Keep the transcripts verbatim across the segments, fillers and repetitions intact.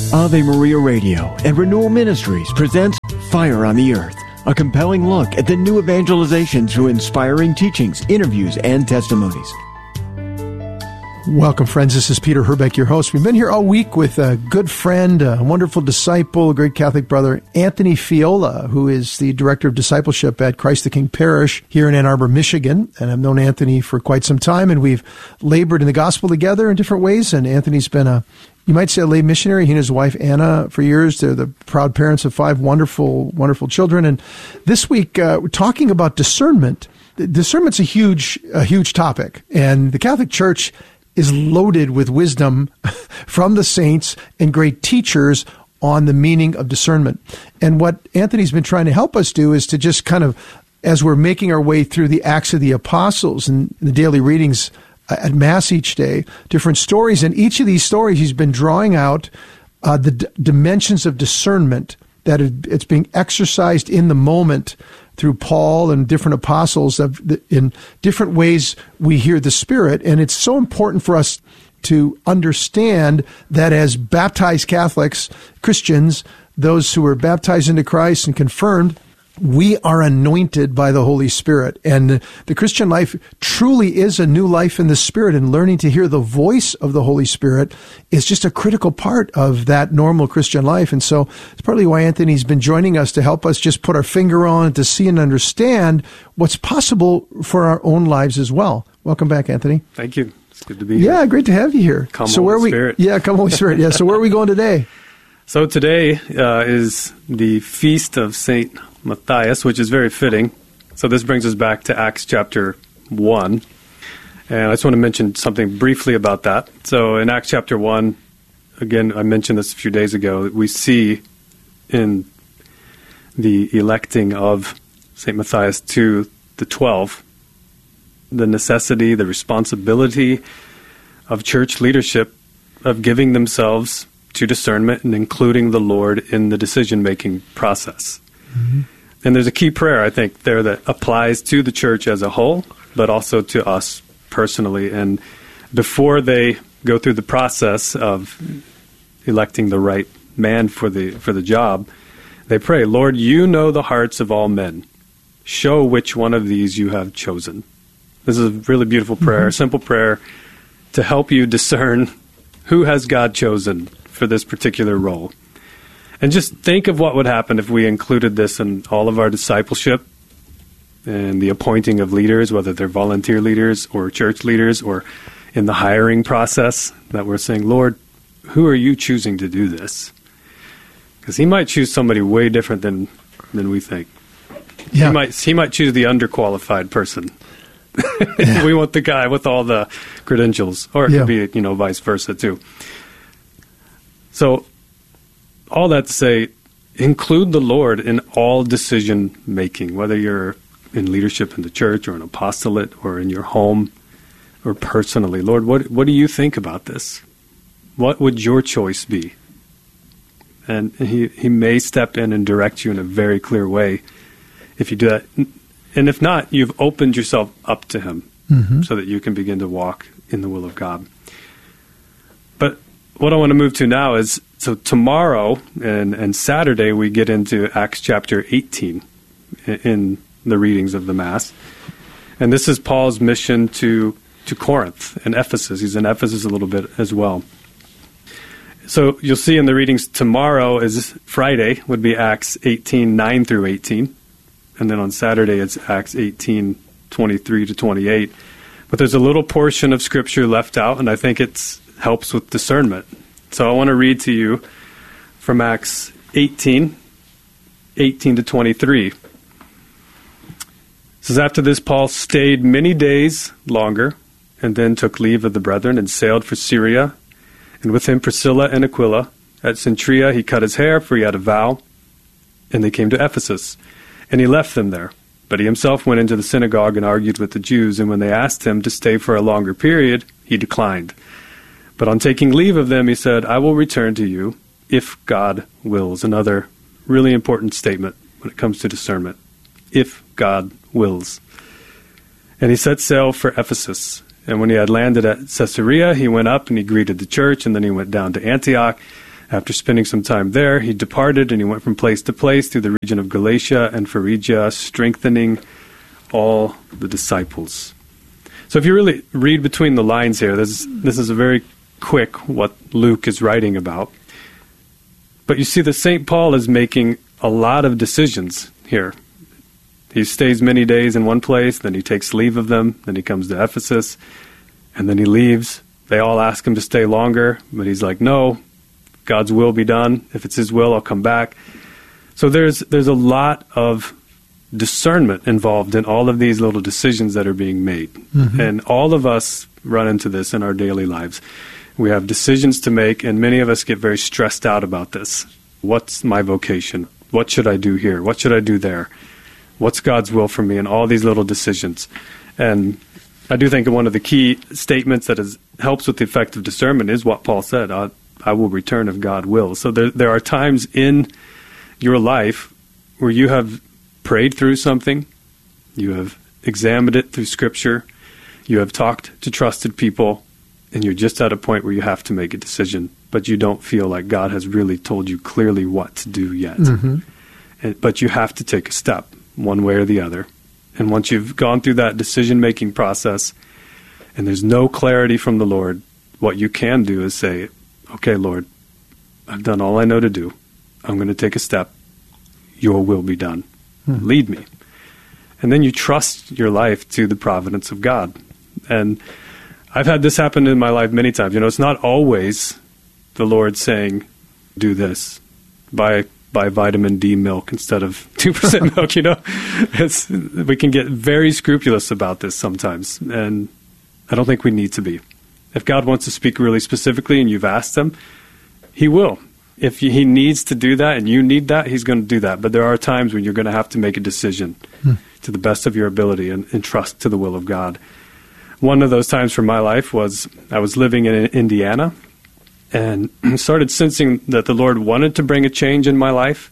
Ave Maria Radio and Renewal Ministries presents Fire on the Earth, a compelling look at the new evangelization through inspiring teachings, interviews, and testimonies. Welcome, friends. This is Peter Herbeck, your host. We've been here all week with a good friend, a wonderful disciple, a great Catholic brother, Anthony Fiola, who is the Director of Discipleship at Christ the King Parish here in Ann Arbor, Michigan. And I've known Anthony for quite some time, and we've labored in the gospel together in different ways. And Anthony's been a, you might say, a lay missionary. He and his wife, Anna, for years. They're the proud parents of five wonderful, wonderful children. And this week, uh, we're talking about discernment. Discernment's a huge, a huge topic. And the Catholic Church is loaded with wisdom from the saints and great teachers on the meaning of discernment. And what Anthony's been trying to help us do is to just kind of, as we're making our way through the Acts of the Apostles and the daily readings at Mass each day, different stories. And each of these stories, he's been drawing out uh, the d- dimensions of discernment, that it, it's being exercised in the moment through Paul and different apostles. Of the, in different ways we hear the Spirit. And it's so important for us to understand that as baptized Catholics, Christians, those who are baptized into Christ and confirmed, we are anointed by the Holy Spirit. And the Christian life truly is a new life in the Spirit, and learning to hear the voice of the Holy Spirit is just a critical part of that normal Christian life. And so it's partly why Anthony's been joining us, to help us just put our finger on, to see and understand what's possible for our own lives as well. Welcome back, Anthony. Thank you. It's good to be here. Yeah, great to have you here. Come so Holy where we, Spirit. Yeah, come Holy Spirit. Yeah, so where are we going today? So today uh, is the feast of Saint Matthias, which is very fitting. So this brings us back to Acts chapter one. And I just want to mention something briefly about that. So in Acts chapter one, again, I mentioned this a few days ago, we see in the electing of Saint Matthias to the twelve, the necessity, the responsibility of church leadership of giving themselves to discernment and including the Lord in the decision-making process. Mm-hmm. And there's a key prayer, I think, there that applies to the church as a whole, but also to us personally. And before they go through the process of electing the right man for the for the job, they pray, Lord, you know the hearts of all men. Show which one of these you have chosen. This is a really beautiful prayer, mm-hmm. a simple prayer to help you discern who has God chosen for this particular role. And just think of what would happen if we included this in all of our discipleship and the appointing of leaders, whether they're volunteer leaders or church leaders, or in the hiring process, that we're saying, Lord, who are you choosing to do this? Because he might choose somebody way different than, than we think. Yeah. He might he might choose the underqualified person. Yeah. We want the guy with all the credentials, or it yeah. could be, you know, vice versa too. So all that to say, include the Lord in all decision making, whether you're in leadership in the church or an apostolate or in your home or personally. Lord, what what do you think about this? What would your choice be? And he, he may step in and direct you in a very clear way if you do that. And if not, you've opened yourself up to him mm-hmm. so that you can begin to walk in the will of God. But what I want to move to now is, so tomorrow and, and Saturday we get into Acts chapter eighteen in, in the readings of the Mass. And this is Paul's mission to, to Corinth and Ephesus. He's in Ephesus a little bit as well. So you'll see in the readings tomorrow is Friday, would be Acts eighteen, nine through eighteen. And then on Saturday it's Acts eighteen, twenty-three to twenty-eight. But there's a little portion of Scripture left out, and I think it helps with discernment. So I want to read to you from Acts eighteen, eighteen to twenty-three. It says, after this, Paul stayed many days longer, and then took leave of the brethren, and sailed for Syria, and with him Priscilla and Aquila. At Cenchrea he cut his hair, for he had a vow, and they came to Ephesus. And he left them there. But he himself went into the synagogue and argued with the Jews, and when they asked him to stay for a longer period, he declined. But on taking leave of them, he said, I will return to you if God wills. Another really important statement when it comes to discernment. If God wills. And he set sail for Ephesus. And when he had landed at Caesarea, he went up and he greeted the church, and then he went down to Antioch. After spending some time there, he departed and he went from place to place through the region of Galatia and Phrygia, strengthening all the disciples. So if you really read between the lines here, this, this is a very quick what Luke is writing about. But you see that Saint Paul is making a lot of decisions here. He stays many days in one place, then he takes leave of them, then he comes to Ephesus, and then he leaves. They all ask him to stay longer, but he's like, no, God's will be done. If it's his will, I'll come back. So there's there's a lot of discernment involved in all of these little decisions that are being made. Mm-hmm. And all of us run into this in our daily lives. We have decisions to make, and many of us get very stressed out about this. What's my vocation? What should I do here? What should I do there? What's God's will for me? And all these little decisions. And I do think one of the key statements that is, helps with the effective discernment is what Paul said, I, I will return if God wills. So there, there are times in your life where you have prayed through something, you have examined it through Scripture, you have talked to trusted people, and you're just at a point where you have to make a decision, but you don't feel like God has really told you clearly what to do yet. Mm-hmm. And, but you have to take a step, one way or the other. And once you've gone through that decision-making process, and there's no clarity from the Lord, what you can do is say, okay, Lord, I've done all I know to do. I'm going to take a step. Your will be done. Hmm. Lead me. And then you trust your life to the providence of God. And I've had this happen in my life many times. You know, it's not always the Lord saying, do this. Buy, buy vitamin D milk instead of two percent milk, you know. It's, we can get very scrupulous about this sometimes. And I don't think we need to be. If God wants to speak really specifically and you've asked him, he will. If he needs to do that and you need that, he's going to do that. But there are times when you're going to have to make a decision hmm. to the best of your ability and, and trust to the will of God. One of those times for my life was I was living in Indiana and started sensing that the Lord wanted to bring a change in my life,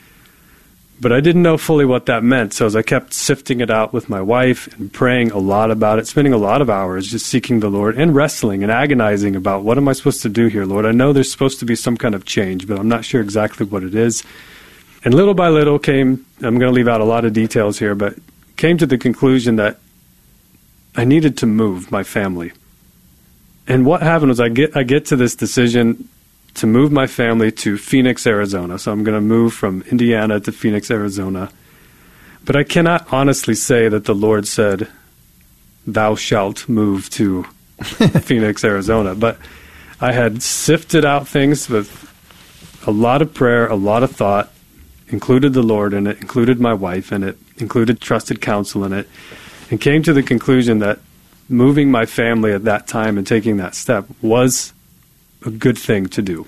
but I didn't know fully what that meant. So as I kept sifting it out with my wife and praying a lot about it, spending a lot of hours just seeking the Lord and wrestling and agonizing about what am I supposed to do here, Lord? I know there's supposed to be some kind of change, but I'm not sure exactly what it is. And little by little came, I'm going to leave out a lot of details here, but came to the conclusion that I needed to move my family. And what happened was I get I get to this decision to move my family to Phoenix, Arizona. So I'm going to move from Indiana to Phoenix, Arizona. But I cannot honestly say that the Lord said, thou shalt move to Phoenix, Arizona. But I had sifted out things with a lot of prayer, a lot of thought, included the Lord in it, included my wife in it, included trusted counsel in it, and came to the conclusion that moving my family at that time and taking that step was a good thing to do.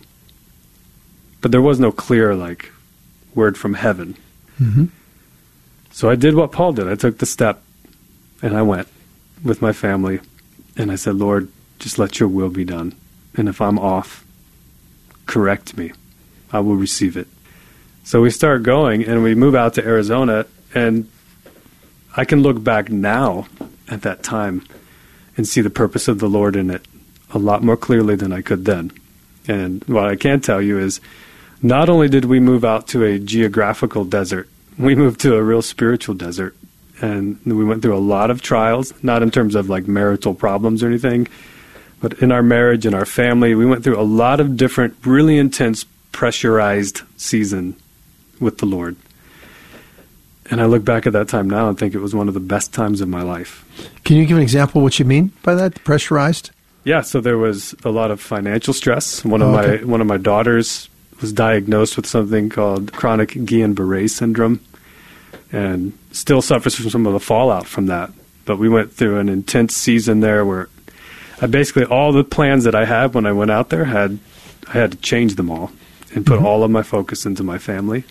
But there was no clear, like, word from heaven. Mm-hmm. So I did what Paul did. I took the step, and I went with my family, and I said, Lord, just let your will be done. And if I'm off, correct me. I will receive it. So we start going, and we move out to Arizona, and I can look back now at that time and see the purpose of the Lord in it a lot more clearly than I could then. And what I can tell you is not only did we move out to a geographical desert, we moved to a real spiritual desert. And we went through a lot of trials, not in terms of like marital problems or anything, but in our marriage and our family, we went through a lot of different, really intense, pressurized season with the Lord. And I look back at that time now and think it was one of the best times of my life. Can you give an example of what you mean by that, pressurized? Yeah, so there was a lot of financial stress. One of oh, okay. my one of my daughters was diagnosed with something called chronic Guillain-Barré syndrome and still suffers from some of the fallout from that. But we went through an intense season there where I basically, all the plans that I had when I went out there, had I had to change them all and put mm-hmm. all of my focus into my family.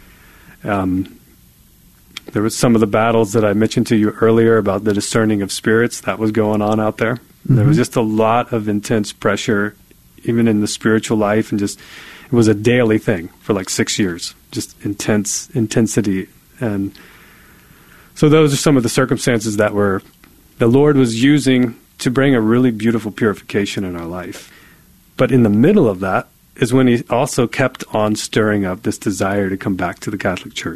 Um. There was some of the battles that I mentioned to you earlier about the discerning of spirits that was going on out there. Mm-hmm. There was just a lot of intense pressure, even in the spiritual life, and just it was a daily thing for like six years, just intense intensity. And so those are some of the circumstances that were the Lord was using to bring a really beautiful purification in our life. But in the middle of that, is when he also kept on stirring up this desire to come back to the Catholic Church.